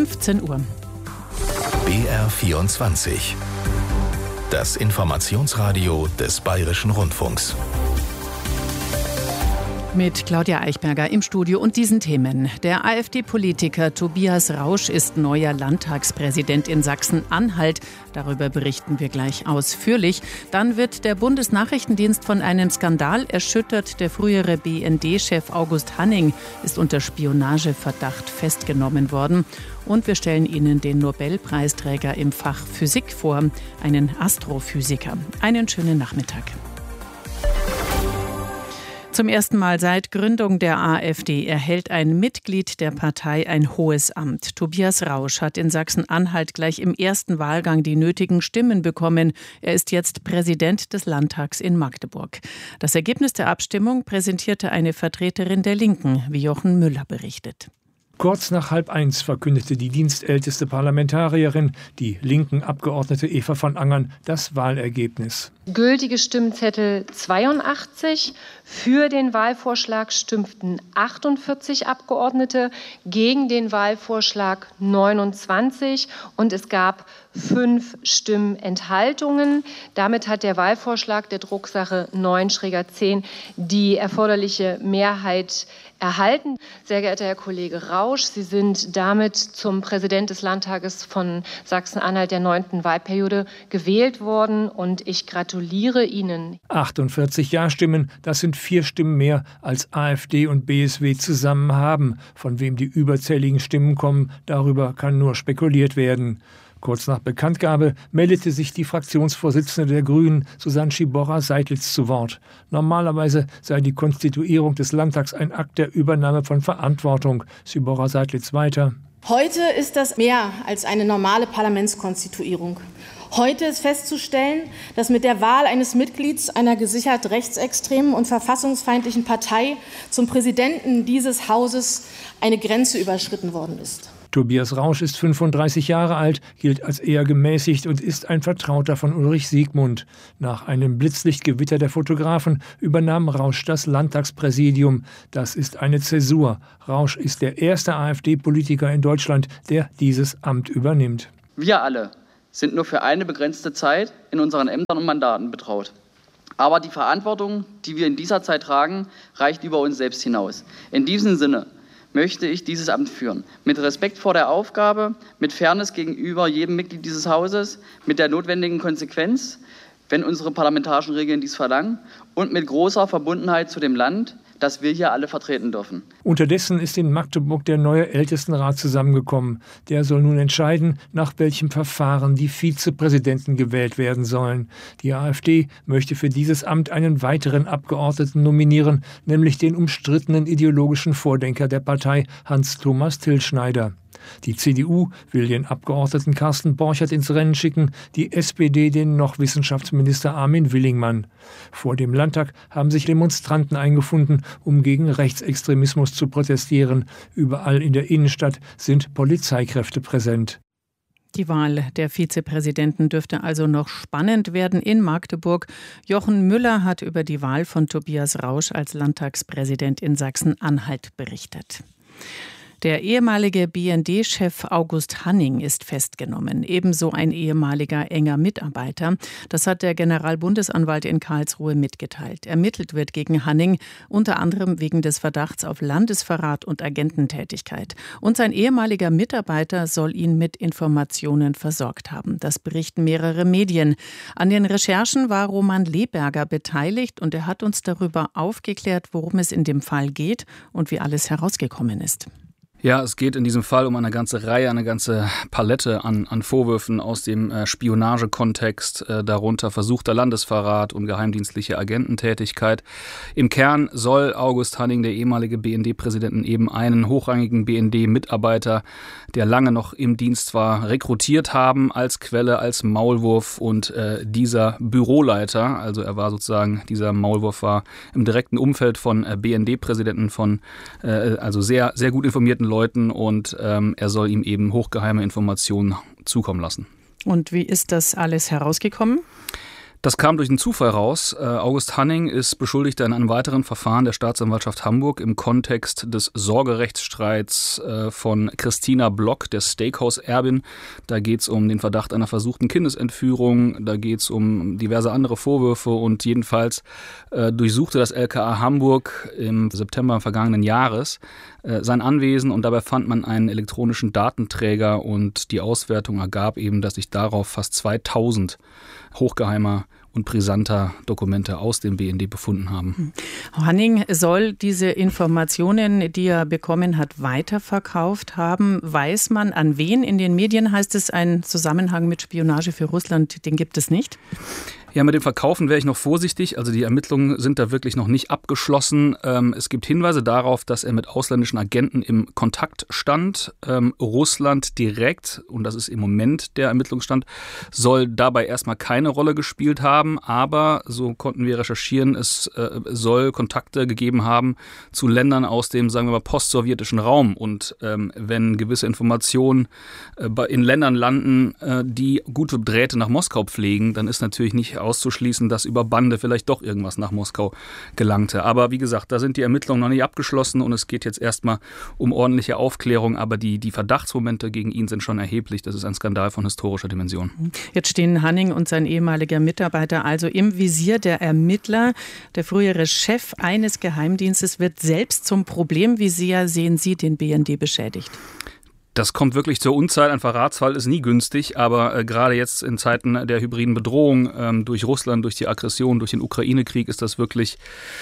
15 Uhr. BR24. Das Informationsradio des Bayerischen Rundfunks. Mit Claudia Eichberger im Studio und diesen Themen. Der AfD-Politiker Tobias Rausch ist neuer Landtagspräsident in Sachsen-Anhalt. Darüber berichten wir gleich ausführlich. Dann wird der Bundesnachrichtendienst von einem Skandal erschüttert. Der frühere BND-Chef August Hanning ist unter Spionageverdacht festgenommen worden. Und wir stellen Ihnen den Nobelpreisträger im Fach Physik vor, einen Astrophysiker. Einen schönen Nachmittag. Zum ersten Mal seit Gründung der AfD erhält ein Mitglied der Partei ein hohes Amt. Tobias Rausch hat in Sachsen-Anhalt gleich im ersten Wahlgang die nötigen Stimmen bekommen. Er ist jetzt Präsident des Landtags in Magdeburg. Das Ergebnis der Abstimmung präsentierte eine Vertreterin der Linken, wie Jochen Müller berichtet. Kurz nach 12:30 verkündete die dienstälteste Parlamentarierin, die linken Abgeordnete Eva von Angern, das Wahlergebnis. Gültige Stimmzettel 82. Für den Wahlvorschlag stimmten 48 Abgeordnete, gegen den Wahlvorschlag 29 und es gab 5 Stimmenthaltungen. Damit hat der Wahlvorschlag der Drucksache 9-10 die erforderliche Mehrheit erhalten. Sehr geehrter Herr Kollege Rausch, Sie sind damit zum Präsident des Landtages von Sachsen-Anhalt der 9. Wahlperiode gewählt worden und ich gratuliere Ihnen. 48 Ja-Stimmen, das sind 4 Stimmen mehr als AfD und BSW zusammen haben. Von wem die überzähligen Stimmen kommen, darüber kann nur spekuliert werden. Kurz nach Bekanntgabe meldete sich die Fraktionsvorsitzende der Grünen, Susanne Schiborra-Seidlitz, zu Wort. Normalerweise sei die Konstituierung des Landtags ein Akt der Übernahme von Verantwortung. Schiborra-Seidlitz weiter. Heute ist das mehr als eine normale Parlamentskonstituierung. Heute ist festzustellen, dass mit der Wahl eines Mitglieds einer gesichert rechtsextremen und verfassungsfeindlichen Partei zum Präsidenten dieses Hauses eine Grenze überschritten worden ist. Tobias Rausch ist 35 Jahre alt, gilt als eher gemäßigt und ist ein Vertrauter von Ulrich Siegmund. Nach einem Blitzlichtgewitter der Fotografen übernahm Rausch das Landtagspräsidium. Das ist eine Zäsur. Rausch ist der erste AfD-Politiker in Deutschland, der dieses Amt übernimmt. Wir alle sind nur für eine begrenzte Zeit in unseren Ämtern und Mandaten betraut. Aber die Verantwortung, die wir in dieser Zeit tragen, reicht über uns selbst hinaus. In diesem Sinne möchte ich dieses Amt führen. Mit Respekt vor der Aufgabe, mit Fairness gegenüber jedem Mitglied dieses Hauses, mit der notwendigen Konsequenz, wenn unsere parlamentarischen Regeln dies verlangen, und mit großer Verbundenheit zu dem Land, das wir hier alle vertreten dürfen. Unterdessen ist in Magdeburg der neue Ältestenrat zusammengekommen. Der soll nun entscheiden, nach welchem Verfahren die Vizepräsidenten gewählt werden sollen. Die AfD möchte für dieses Amt einen weiteren Abgeordneten nominieren, nämlich den umstrittenen ideologischen Vordenker der Partei, Hans-Thomas Tillschneider. Die CDU will den Abgeordneten Carsten Borchert ins Rennen schicken, die SPD den noch Wissenschaftsminister Armin Willingmann. Vor dem Landtag haben sich Demonstranten eingefunden, um gegen Rechtsextremismus zu protestieren. Überall in der Innenstadt sind Polizeikräfte präsent. Die Wahl der Vizepräsidenten dürfte also noch spannend werden in Magdeburg. Jochen Müller hat über die Wahl von Tobias Rausch als Landtagspräsident in Sachsen-Anhalt berichtet. Der ehemalige BND-Chef August Hanning ist festgenommen, ebenso ein ehemaliger enger Mitarbeiter. Das hat der Generalbundesanwalt in Karlsruhe mitgeteilt. Ermittelt wird gegen Hanning unter anderem wegen des Verdachts auf Landesverrat und Agententätigkeit. Und sein ehemaliger Mitarbeiter soll ihn mit Informationen versorgt haben. Das berichten mehrere Medien. An den Recherchen war Roman Leberger beteiligt und er hat uns darüber aufgeklärt, worum es in dem Fall geht und wie alles herausgekommen ist. Ja, es geht in diesem Fall um eine ganze Reihe, eine ganze Palette an Vorwürfen aus dem Spionagekontext, darunter versuchter Landesverrat und geheimdienstliche Agententätigkeit. Im Kern soll August Hanning, der ehemalige BND-Präsidenten, eben einen hochrangigen BND-Mitarbeiter, der lange noch im Dienst war, rekrutiert haben als Quelle, als Maulwurf, und dieser Büroleiter, also er war sozusagen, dieser Maulwurf war im direkten Umfeld von BND-Präsidenten, von also sehr, sehr gut informierten Leuten, und er soll ihm eben hochgeheime Informationen zukommen lassen. Und wie ist das alles herausgekommen? Das kam durch einen Zufall raus. August Hanning ist Beschuldigter in einem weiteren Verfahren der Staatsanwaltschaft Hamburg im Kontext des Sorgerechtsstreits von Christina Block, der Steakhouse-Erbin. Da geht es um den Verdacht einer versuchten Kindesentführung, da geht es um diverse andere Vorwürfe und jedenfalls durchsuchte das LKA Hamburg im September vergangenen Jahres sein Anwesen und dabei fand man einen elektronischen Datenträger und die Auswertung ergab eben, dass sich darauf fast 2000 hochgeheimer und brisanter Dokumente aus dem BND befunden haben. Hanning soll diese Informationen, die er bekommen hat, weiterverkauft haben. Weiß man, an wen? In den Medien heißt es, ein Zusammenhang mit Spionage für Russland, den gibt es nicht. Ja, mit dem Verkaufen wäre ich noch vorsichtig. Also die Ermittlungen sind da wirklich noch nicht abgeschlossen. Es gibt Hinweise darauf, dass er mit ausländischen Agenten im Kontakt stand. Russland direkt, und das ist im Moment der Ermittlungsstand, soll dabei erstmal keine Rolle gespielt haben. Aber, so konnten wir recherchieren, es soll Kontakte gegeben haben zu Ländern aus dem, sagen wir mal, postsowjetischen Raum. Und wenn gewisse Informationen in Ländern landen, die gute Drähte nach Moskau pflegen, dann ist natürlich nicht auszuschließen, dass über Bande vielleicht doch irgendwas nach Moskau gelangte. Aber wie gesagt, da sind die Ermittlungen noch nicht abgeschlossen und es geht jetzt erstmal um ordentliche Aufklärung, aber die Verdachtsmomente gegen ihn sind schon erheblich. Das ist ein Skandal von historischer Dimension. Jetzt stehen Hanning und sein ehemaliger Mitarbeiter also im Visier der Ermittler. Der frühere Chef eines Geheimdienstes wird selbst zum Problem. Wie sehr sehen Sie den BND beschädigt? Das kommt wirklich zur Unzeit. Ein Verratsfall ist nie günstig, aber gerade jetzt in Zeiten der hybriden Bedrohung durch Russland, durch die Aggression, durch den Ukraine-Krieg ist das wirklich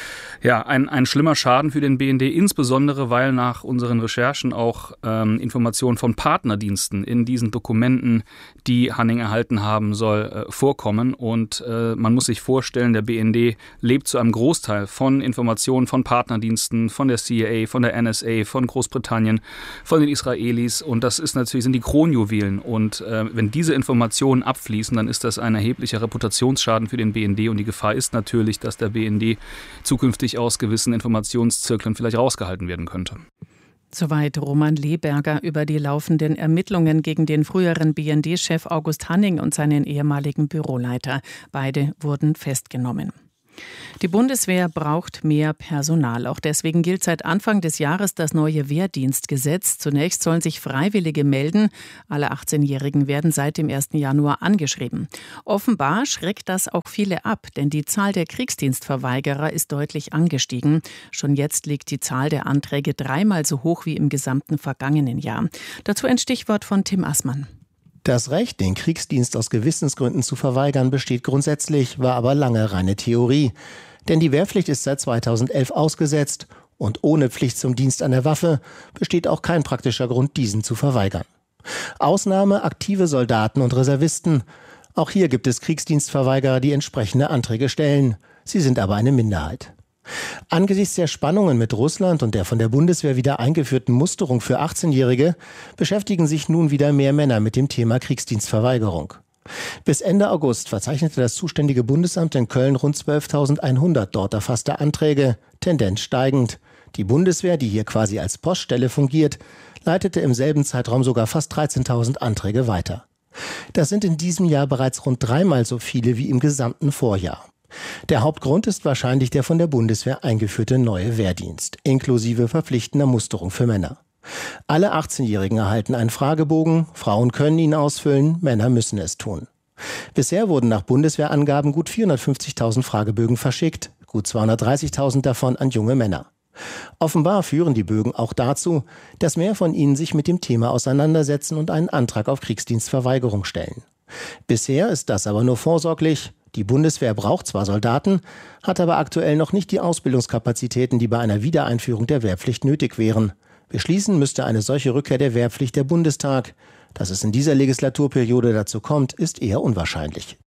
ein schlimmer Schaden für den BND, insbesondere weil nach unseren Recherchen auch Informationen von Partnerdiensten in diesen Dokumenten, die Hanning erhalten haben soll, vorkommen. Und man muss sich vorstellen, der BND lebt zu einem Großteil von Informationen von Partnerdiensten, von der CIA, von der NSA, von Großbritannien, von den Israelis. Und das sind die Kronjuwelen. Und wenn diese Informationen abfließen, dann ist das ein erheblicher Reputationsschaden für den BND. Und die Gefahr ist natürlich, dass der BND zukünftig aus gewissen Informationszirkeln vielleicht rausgehalten werden könnte. Soweit Roman Leberger über die laufenden Ermittlungen gegen den früheren BND-Chef August Hanning und seinen ehemaligen Büroleiter. Beide wurden festgenommen. Die Bundeswehr braucht mehr Personal. Auch deswegen gilt seit Anfang des Jahres das neue Wehrdienstgesetz. Zunächst sollen sich Freiwillige melden. Alle 18-Jährigen werden seit dem 1. Januar angeschrieben. Offenbar schreckt das auch viele ab, denn die Zahl der Kriegsdienstverweigerer ist deutlich angestiegen. Schon jetzt liegt die Zahl der Anträge 3-mal so hoch wie im gesamten vergangenen Jahr. Dazu ein Stichwort von Tim Assmann. Das Recht, den Kriegsdienst aus Gewissensgründen zu verweigern, besteht grundsätzlich, war aber lange reine Theorie. Denn die Wehrpflicht ist seit 2011 ausgesetzt und ohne Pflicht zum Dienst an der Waffe besteht auch kein praktischer Grund, diesen zu verweigern. Ausnahme aktive Soldaten und Reservisten. Auch hier gibt es Kriegsdienstverweigerer, die entsprechende Anträge stellen. Sie sind aber eine Minderheit. Angesichts der Spannungen mit Russland und der von der Bundeswehr wieder eingeführten Musterung für 18-Jährige beschäftigen sich nun wieder mehr Männer mit dem Thema Kriegsdienstverweigerung. Bis Ende August verzeichnete das zuständige Bundesamt in Köln rund 12.100 dort erfasste Anträge, Tendenz steigend. Die Bundeswehr, die hier quasi als Poststelle fungiert, leitete im selben Zeitraum sogar fast 13.000 Anträge weiter. Das sind in diesem Jahr bereits rund 3-mal so viele wie im gesamten Vorjahr. Der Hauptgrund ist wahrscheinlich der von der Bundeswehr eingeführte neue Wehrdienst, inklusive verpflichtender Musterung für Männer. Alle 18-Jährigen erhalten einen Fragebogen, Frauen können ihn ausfüllen, Männer müssen es tun. Bisher wurden nach Bundeswehrangaben gut 450.000 Fragebögen verschickt, gut 230.000 davon an junge Männer. Offenbar führen die Bögen auch dazu, dass mehr von ihnen sich mit dem Thema auseinandersetzen und einen Antrag auf Kriegsdienstverweigerung stellen. Bisher ist das aber nur vorsorglich. Die Bundeswehr braucht zwar Soldaten, hat aber aktuell noch nicht die Ausbildungskapazitäten, die bei einer Wiedereinführung der Wehrpflicht nötig wären. Beschließen müsste eine solche Rückkehr der Wehrpflicht der Bundestag. Dass es in dieser Legislaturperiode dazu kommt, ist eher unwahrscheinlich.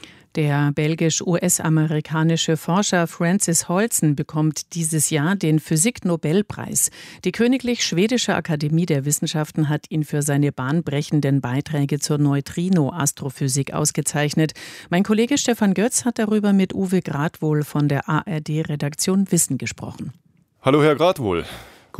Der belgisch-US-amerikanische Forscher Francis Holzen bekommt dieses Jahr den Physik-Nobelpreis. Die Königlich Schwedische Akademie der Wissenschaften hat ihn für seine bahnbrechenden Beiträge zur Neutrino-Astrophysik ausgezeichnet. Mein Kollege Stefan Götz hat darüber mit Uwe Gradwohl von der ARD-Redaktion Wissen gesprochen. Hallo Herr Gradwohl.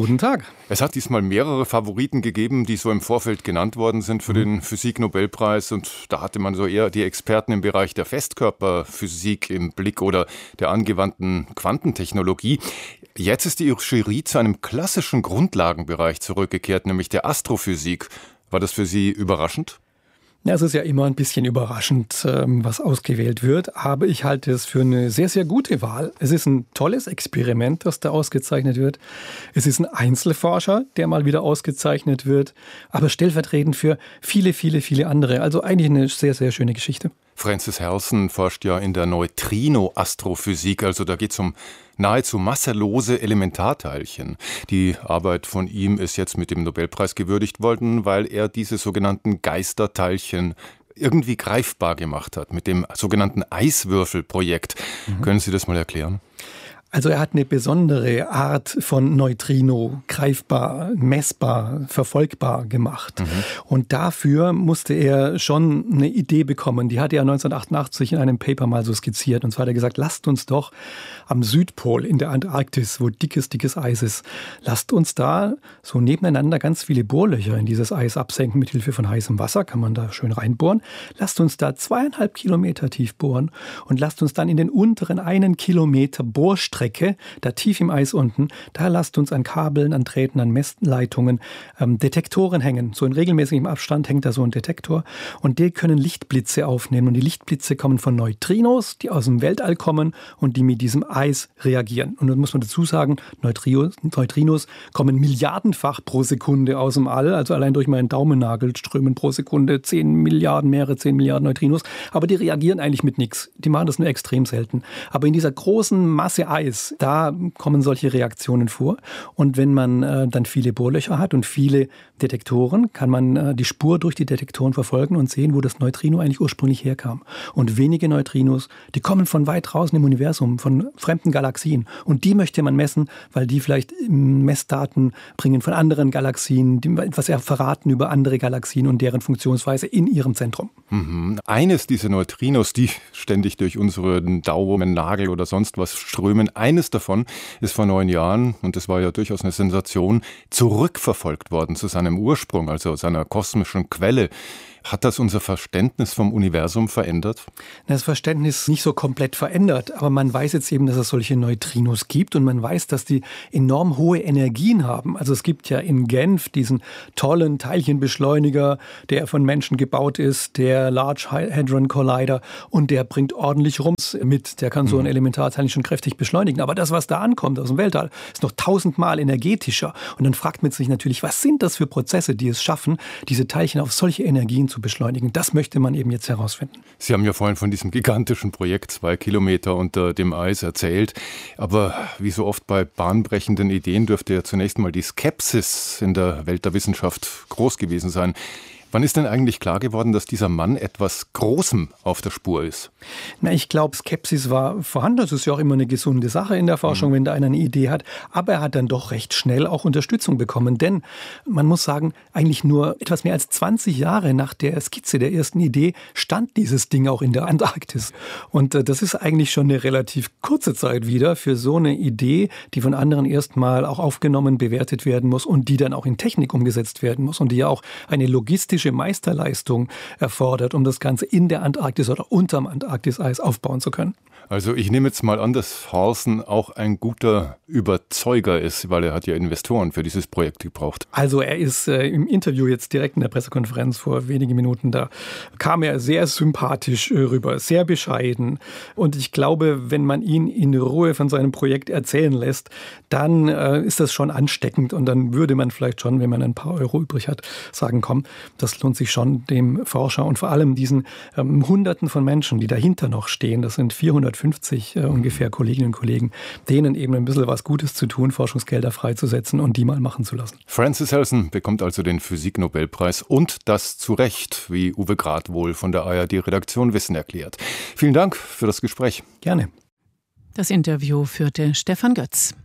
Guten Tag. Es hat diesmal mehrere Favoriten gegeben, die so im Vorfeld genannt worden sind für den Physik-Nobelpreis. Und da hatte man so eher die Experten im Bereich der Festkörperphysik im Blick oder der angewandten Quantentechnologie. Jetzt ist die Jury zu einem klassischen Grundlagenbereich zurückgekehrt, nämlich der Astrophysik. War das für Sie überraschend? Ja, es ist ja immer ein bisschen überraschend, was ausgewählt wird, aber ich halte es für eine sehr, sehr gute Wahl. Es ist ein tolles Experiment, das da ausgezeichnet wird. Es ist ein Einzelforscher, der mal wieder ausgezeichnet wird, aber stellvertretend für viele, viele, viele andere. Also eigentlich eine sehr, sehr schöne Geschichte. Francis Halson forscht ja in der Neutrino-Astrophysik, also da geht es um nahezu masselose Elementarteilchen. Die Arbeit von ihm ist jetzt mit dem Nobelpreis gewürdigt worden, weil er diese sogenannten Geisterteilchen irgendwie greifbar gemacht hat, mit dem sogenannten Eiswürfelprojekt. Können Sie das mal erklären? Also er hat eine besondere Art von Neutrino greifbar, messbar, verfolgbar gemacht. Und dafür musste er schon eine Idee bekommen. Die hat er 1988 in einem Paper mal so skizziert. Und zwar hat er gesagt, lasst uns doch am Südpol in der Antarktis, wo dickes Eis ist, lasst uns da so nebeneinander ganz viele Bohrlöcher in dieses Eis absenken mit Hilfe von heißem Wasser. Kann man da schön reinbohren. Lasst uns da 2,5 Kilometer tief bohren und lasst uns dann in den unteren 1 Kilometer Bohrstrecke, da tief im Eis unten, da lasst uns an Kabeln, an Drähten, an Messleitungen Detektoren hängen. So in regelmäßigem Abstand hängt da so ein Detektor und die können Lichtblitze aufnehmen. Und die Lichtblitze kommen von Neutrinos, die aus dem Weltall kommen und die mit diesem Eis reagieren. Und dann muss man dazu sagen, Neutrinos kommen milliardenfach pro Sekunde aus dem All. Also allein durch meinen Daumennagel strömen pro Sekunde mehrere 10 Milliarden Neutrinos. Aber die reagieren eigentlich mit nichts. Die machen das nur extrem selten. Aber in dieser großen Masse Eis, da kommen solche Reaktionen vor. Und wenn man dann viele Bohrlöcher hat und viele Detektoren, kann man die Spur durch die Detektoren verfolgen und sehen, wo das Neutrino eigentlich ursprünglich herkam. Und wenige Neutrinos, die kommen von weit draußen im Universum, von fremden Galaxien. Und die möchte man messen, weil die vielleicht Messdaten bringen von anderen Galaxien, die etwas verraten über andere Galaxien und deren Funktionsweise in ihrem Zentrum. Eines dieser Neutrinos, die ständig durch unseren Daumennagel oder sonst was strömen, eines davon ist vor 9 Jahren, und das war ja durchaus eine Sensation, zurückverfolgt worden zu seinem Ursprung, also seiner kosmischen Quelle. Hat das unser Verständnis vom Universum verändert? Das Verständnis nicht so komplett verändert, aber man weiß jetzt eben, dass es solche Neutrinos gibt und man weiß, dass die enorm hohe Energien haben. Also es gibt ja in Genf diesen tollen Teilchenbeschleuniger, der von Menschen gebaut ist, der Large Hadron Collider, und der bringt ordentlich Rums mit. Der kann so ein Elementarteilchen schon kräftig beschleunigen. Aber das, was da ankommt aus dem Weltall, ist noch 1000-mal energetischer. Und dann fragt man sich natürlich, was sind das für Prozesse, die es schaffen, diese Teilchen auf solche Energien zu beschleunigen. Das möchte man eben jetzt herausfinden. Sie haben ja vorhin von diesem gigantischen Projekt 2 Kilometer unter dem Eis erzählt. Aber wie so oft bei bahnbrechenden Ideen dürfte ja zunächst mal die Skepsis in der Welt der Wissenschaft groß gewesen sein. Wann ist denn eigentlich klar geworden, dass dieser Mann etwas Großem auf der Spur ist? Na, ich glaube, Skepsis war vorhanden. Das ist ja auch immer eine gesunde Sache in der Forschung, wenn da einer eine Idee hat. Aber er hat dann doch recht schnell auch Unterstützung bekommen. Denn man muss sagen, eigentlich nur etwas mehr als 20 Jahre nach der Skizze der ersten Idee stand dieses Ding auch in der Antarktis. Und das ist eigentlich schon eine relativ kurze Zeit wieder für so eine Idee, die von anderen erstmal auch aufgenommen, bewertet werden muss und die dann auch in Technik umgesetzt werden muss und die ja auch eine logistische Meisterleistung erfordert, um das Ganze in der Antarktis oder unterm Antarktiseis aufbauen zu können. Also ich nehme jetzt mal an, dass Halson auch ein guter Überzeuger ist, weil er hat ja Investoren für dieses Projekt gebraucht. Also er ist im Interview jetzt direkt in der Pressekonferenz vor wenigen Minuten, da kam er sehr sympathisch rüber, sehr bescheiden. Und ich glaube, wenn man ihn in Ruhe von seinem Projekt erzählen lässt, dann ist das schon ansteckend und dann würde man vielleicht schon, wenn man ein paar Euro übrig hat, sagen, komm, das lohnt sich schon dem Forscher und vor allem diesen Hunderten von Menschen, die dahinter noch stehen, das sind 450 ungefähr Kolleginnen und Kollegen, denen eben ein bisschen was Gutes zu tun, Forschungsgelder freizusetzen und die mal machen zu lassen. Francis Halson bekommt also den Physik-Nobelpreis und das zu Recht, wie Uwe Gradwohl von der ARD-Redaktion Wissen erklärt. Vielen Dank für das Gespräch. Gerne. Das Interview führte Stefan Götz.